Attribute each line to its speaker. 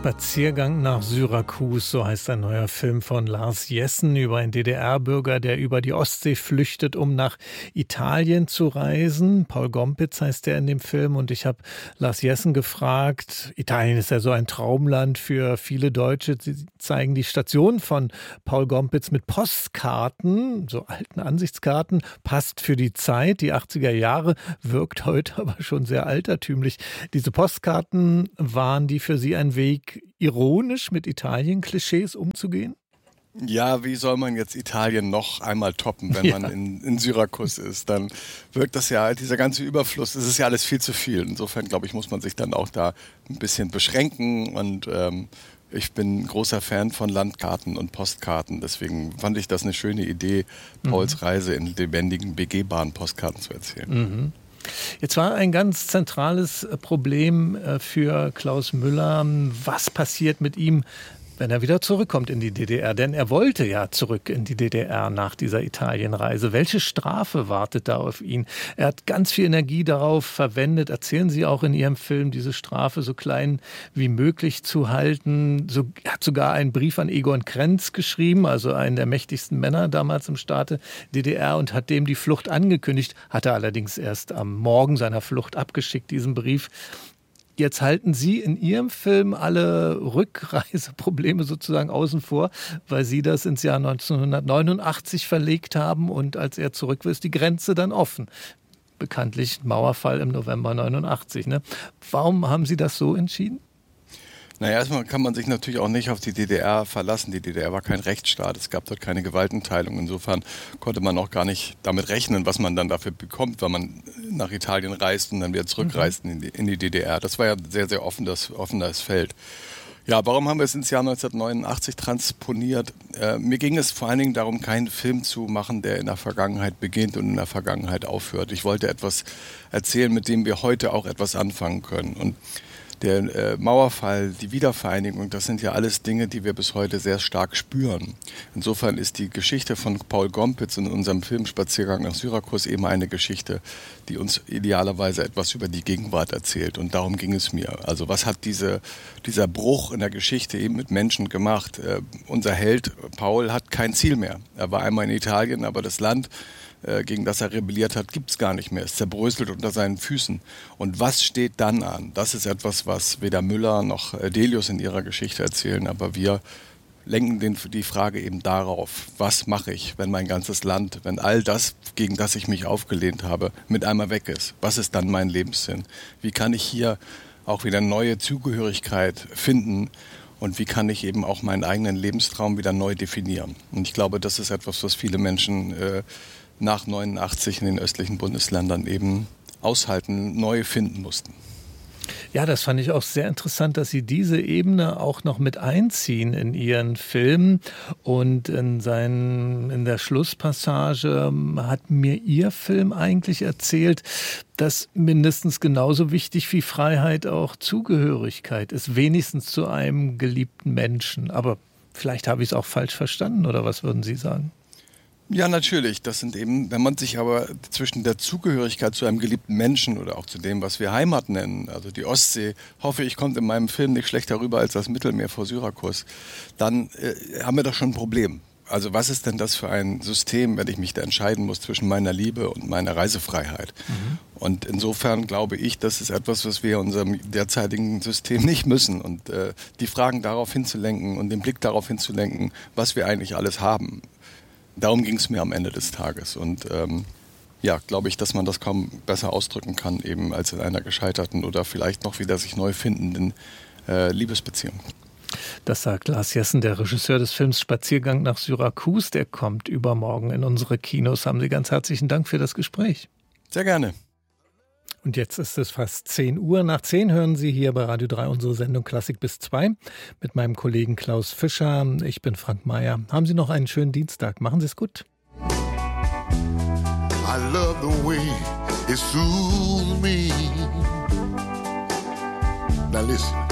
Speaker 1: Spaziergang nach Syrakus, so heißt ein neuer Film von Lars Jessen über einen DDR-Bürger, der über die Ostsee flüchtet, um nach Italien zu reisen. Paul Gompitz heißt der in dem Film und ich habe Lars Jessen gefragt, Italien ist ja so ein Traumland für viele Deutsche. Sie zeigen die Station von Paul Gompitz mit Postkarten, so alten Ansichtskarten, passt für die Zeit, die 80er Jahre, wirkt heute aber schon sehr altertümlich. Diese Postkarten, waren die für Sie ein Weg, ironisch mit Italien-Klischees umzugehen?
Speaker 2: Ja, wie soll man jetzt Italien noch einmal toppen, wenn man in Syrakus ist? Dann wirkt das ja, dieser ganze Überfluss, es ist ja alles viel zu viel. Insofern, glaube ich, muss man sich dann auch da ein bisschen beschränken. Und ich bin ein großer Fan von Landkarten und Postkarten. Deswegen fand ich das eine schöne Idee, Pauls Reise in lebendigen, begehbaren Postkarten zu erzählen.
Speaker 1: Mhm. Jetzt war ein ganz zentrales Problem für Klaus Müller, was passiert mit ihm, wenn er wieder zurückkommt in die DDR. Denn er wollte ja zurück in die DDR nach dieser Italienreise. Welche Strafe wartet da auf ihn? Er hat ganz viel Energie darauf verwendet, erzählen Sie auch in Ihrem Film, diese Strafe so klein wie möglich zu halten. Er hat sogar einen Brief an Egon Krenz geschrieben, also einen der mächtigsten Männer damals im Staate DDR, und hat dem die Flucht angekündigt, hat er allerdings erst am Morgen seiner Flucht abgeschickt, diesen Brief. Jetzt halten Sie in Ihrem Film alle Rückreiseprobleme sozusagen außen vor, weil Sie das ins Jahr 1989 verlegt haben und als er zurück will, ist die Grenze dann offen. Bekanntlich Mauerfall im November 89. Ne? Warum haben Sie das so entschieden?
Speaker 2: Naja, erstmal kann man sich natürlich auch nicht auf die DDR verlassen. Die DDR war kein Rechtsstaat, es gab dort keine Gewaltenteilung. Insofern konnte man auch gar nicht damit rechnen, was man dann dafür bekommt, wenn man nach Italien reist und dann wieder zurückreist in die DDR. Das war ja sehr, sehr offenes Feld. Ja, warum haben wir es ins Jahr 1989 transponiert? Mir ging es vor allen Dingen darum, keinen Film zu machen, der in der Vergangenheit beginnt und in der Vergangenheit aufhört. Ich wollte etwas erzählen, mit dem wir heute auch etwas anfangen können. Und der Mauerfall, die Wiedervereinigung, das sind ja alles Dinge, die wir bis heute sehr stark spüren. Insofern ist die Geschichte von Paul Gompitz in unserem Film Spaziergang nach Syrakus eben eine Geschichte, die uns idealerweise etwas über die Gegenwart erzählt. Und darum ging es mir. Also was hat dieser Bruch in der Geschichte eben mit Menschen gemacht? Unser Held Paul hat kein Ziel mehr. Er war einmal in Italien, aber das Land, gegen das er rebelliert hat, gibt es gar nicht mehr. Es zerbröselt unter seinen Füßen. Und was steht dann an? Das ist etwas, was weder Müller noch Delius in ihrer Geschichte erzählen, aber wir lenken die Frage eben darauf, was mache ich, wenn mein ganzes Land, wenn all das, gegen das ich mich aufgelehnt habe, mit einmal weg ist? Was ist dann mein Lebenssinn? Wie kann ich hier auch wieder neue Zugehörigkeit finden? Und wie kann ich eben auch meinen eigenen Lebenstraum wieder neu definieren? Und ich glaube, das ist etwas, was viele Menschen nach 89 in den östlichen Bundesländern eben aushalten, neu finden mussten.
Speaker 1: Ja, das fand ich auch sehr interessant, dass Sie diese Ebene auch noch mit einziehen in Ihren Film. Und in der Schlusspassage hat mir Ihr Film eigentlich erzählt, dass mindestens genauso wichtig wie Freiheit auch Zugehörigkeit ist, wenigstens zu einem geliebten Menschen. Aber vielleicht habe ich es auch falsch verstanden, oder was würden Sie sagen?
Speaker 2: Ja, natürlich. Das sind eben, wenn man sich aber zwischen der Zugehörigkeit zu einem geliebten Menschen oder auch zu dem, was wir Heimat nennen, also die Ostsee, hoffe ich, kommt in meinem Film nicht schlechter rüber als das Mittelmeer vor Syrakus, dann haben wir doch schon ein Problem. Also was ist denn das für ein System, wenn ich mich da entscheiden muss zwischen meiner Liebe und meiner Reisefreiheit? Und insofern glaube ich, das ist etwas, was wir in unserem derzeitigen System nicht müssen. Und die Fragen darauf hinzulenken und den Blick darauf hinzulenken, was wir eigentlich alles haben. Darum ging es mir am Ende des Tages und glaube ich, dass man das kaum besser ausdrücken kann, eben als in einer gescheiterten oder vielleicht noch wieder sich neu findenden Liebesbeziehung.
Speaker 1: Das sagt Lars Jessen, der Regisseur des Films Spaziergang nach Syrakus. Der kommt übermorgen in unsere Kinos. Haben Sie ganz herzlichen Dank für das Gespräch.
Speaker 2: Sehr gerne.
Speaker 1: Und jetzt ist es fast 10 Uhr. Nach 10 hören Sie hier bei Radio 3 unsere Sendung Klassik bis 2 mit meinem Kollegen Klaus Fischer. Ich bin Frank Meyer. Haben Sie noch einen schönen Dienstag. Machen Sie es gut.
Speaker 3: I love the way it soothes me. Now listen.